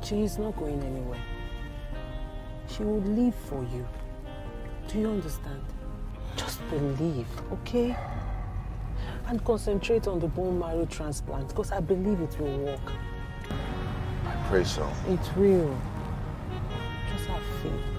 She is not going anywhere. She will live for you. Do you understand? Just believe, okay? And concentrate on the bone marrow transplant because I believe it will work. I pray so. It will. Just have faith.